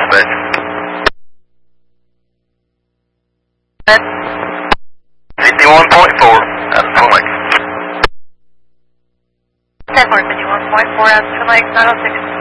dispatch. 51.4 out of Twin Lakes. 10-4, 51.4 out of Twin Lakes, 906.